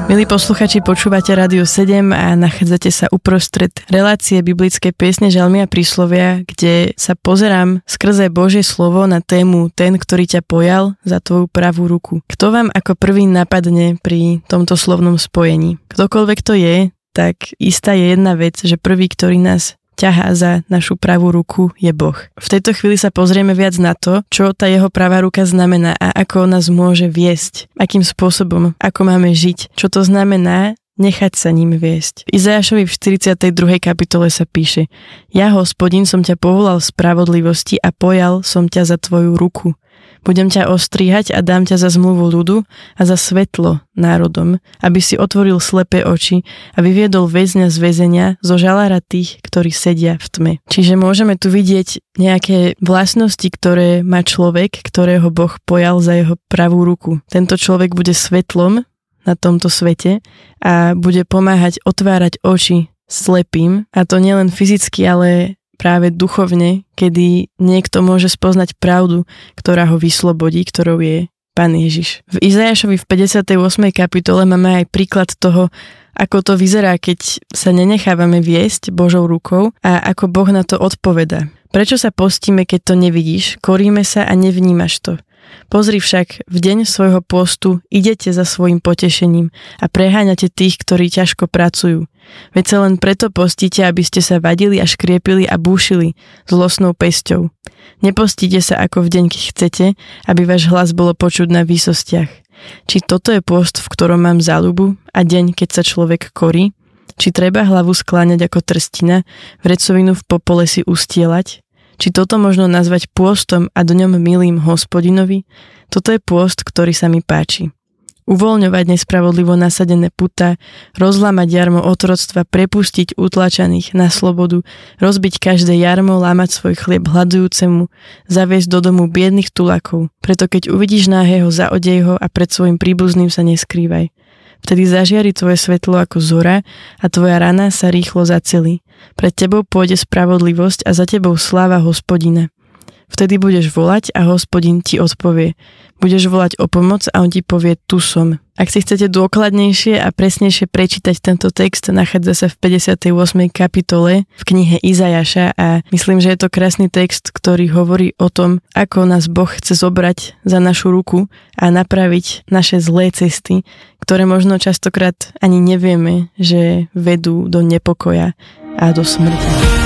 Milí posluchači, počúvate Rádio 7 a nachádzate sa uprostred relácie biblické piesne, žalmy a príslovia, kde sa pozerám skrze Božie slovo na tému Ten, ktorý ťa pojal za tvoju pravú ruku. Kto vám ako prvý napadne pri tomto slovnom spojení? Ktokoľvek to je, tak istá je jedna vec, že prvý, ktorý nás ťahá za našu pravú ruku, je Boh. V tejto chvíli sa pozrieme viac na to, čo tá jeho pravá ruka znamená a ako nás môže viesť, akým spôsobom, ako máme žiť, čo to znamená nechať sa ním viesť. V Izajašovi v 42. kapitole sa píše: Ja, Hospodin, som ťa povolal v spravodlivosti a pojal som ťa za tvoju ruku. Budem ťa ostrihať a dám ťa za zmluvu ľudu a za svetlo národom, aby si otvoril slepé oči a vyviedol väzňa z väzenia zo žalára tých, ktorí sedia v tme. Čiže môžeme tu vidieť nejaké vlastnosti, ktoré má človek, ktorého Boh pojal za jeho pravú ruku. Tento človek bude svetlom na tomto svete a bude pomáhať otvárať oči slepým, a to nielen fyzicky, ale práve duchovne, kedy niekto môže spoznať pravdu, ktorá ho vyslobodí, ktorou je Pán Ježiš. V Izajašovi v 58. kapitole máme aj príklad toho, ako to vyzerá, keď sa nenechávame viesť Božou rukou a ako Boh na to odpovedá. Prečo sa postíme, keď to nevidíš? Koríme sa a nevnímaš to. Pozri však, v deň svojho postu idete za svojim potešením a preháňate tých, ktorí ťažko pracujú. Veď sa len preto postíte, aby ste sa vadili a škriepili a búšili zlostnou pesťou. Nepostite sa ako v deň, keď chcete, aby váš hlas bolo počuť na výsostiach. Či toto je post, v ktorom mám záľubu, a deň, keď sa človek korí? Či treba hlavu skláňať ako trstina, vrecovinu v popole si ustielať? Či toto možno nazvať pôstom a dňom milým Hospodinovi? Toto je pôst, ktorý sa mi páči. Uvoľňovať nespravodlivo nasadené putá, rozlámať jarmo otroctva, prepustiť utlačaných na slobodu, rozbiť každé jarmo, lámať svoj chlieb hladujúcemu, zaviesť do domu biednych tulakov. Preto keď uvidíš náhého, zaodej ho a pred svojim príbuzným sa neskrývaj. Vtedy zažiari tvoje svetlo ako zora a tvoja rana sa rýchlo zacelí. Pred tebou pôjde spravodlivosť a za tebou sláva Hospodina. Vtedy budeš volať a Hospodin ti odpovie. Budeš volať o pomoc a on ti povie: tu som. Ak si chcete dôkladnejšie a presnejšie prečítať tento text, nachádza sa v 58. kapitole v knihe Izajaša a myslím, že je to krásny text, ktorý hovorí o tom, ako nás Boh chce zobrať za našu ruku a napraviť naše zlé cesty, ktoré možno častokrát ani nevieme, že vedú do nepokoja a do smrti.